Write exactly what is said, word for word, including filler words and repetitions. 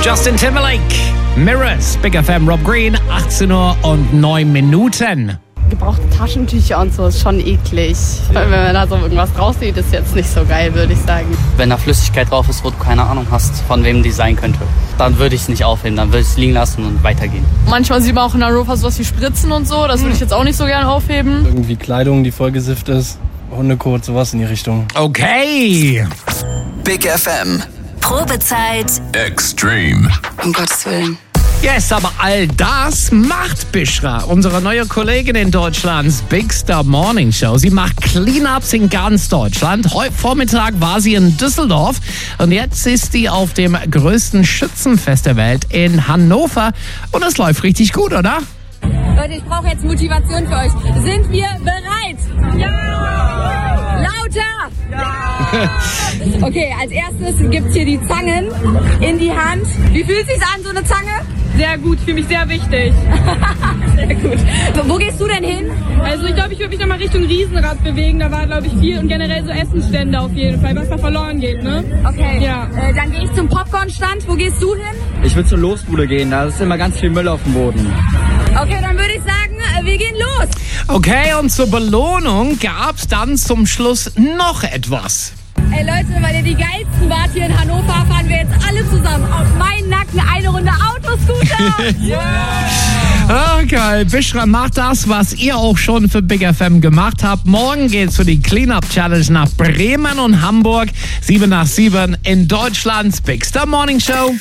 Justin Timberlake, Mirrors, Big F M, Rob Green, achtzehn Uhr und neun Minuten. Gebrauchte Taschentücher und so ist schon eklig. Weil wenn man da so irgendwas raussieht, ist jetzt nicht so geil, würde ich sagen. Wenn da Flüssigkeit drauf ist, wo du keine Ahnung hast, von wem die sein könnte, dann würde ich es nicht aufheben, dann würde ich es liegen lassen und weitergehen. Manchmal sieht man auch in der Rover sowas wie Spritzen und so, das würde ich jetzt auch nicht so gerne aufheben. Irgendwie Kleidung, die vollgesifft ist, Hundekot, sowas in die Richtung. Okay. Big F M. Probezeit. Extreme. Um Gottes Willen. Yes, aber all das macht Bishra, unsere neue Kollegin in Deutschlands Big Star Morning Show. Sie macht Cleanups in ganz Deutschland. Heute Vormittag war sie in Düsseldorf und jetzt ist sie auf dem größten Schützenfest der Welt in Hannover. Und es läuft richtig gut, oder? Leute, ich brauche jetzt Motivation für euch. Sind wir bereit? Ja! Lauter! Ja! Okay, als erstes gibt's hier die Zangen in die Hand. Wie fühlt sich's an, so eine Zange? Sehr gut, für mich sehr wichtig. Sehr gut. Wo gehst du denn hin? Also ich glaube, ich würde mich nochmal Richtung Riesenrad bewegen. Da war, glaube ich, viel und generell so Essensstände auf jeden Fall, was da verloren geht, ne? Okay, ja. Äh, dann gehe ich zum Popcornstand. Wo gehst du hin? Ich will zur Losbude gehen, da ist immer ganz viel Müll auf dem Boden. Okay, dann würde ich sagen, wir gehen los. Okay, und zur Belohnung gab's dann zum Schluss noch etwas. Ey Leute, weil ihr die geilsten wart hier in Hannover, fahren wir jetzt alle zusammen auf meinen Nacken eine Runde Autoscooter. Ah, geil. Bishra macht das, was ihr auch schon für Big F M gemacht habt. Morgen geht's für die Cleanup Challenge nach Bremen und Hamburg. sieben nach sieben in Deutschlands Big Star Morning Show.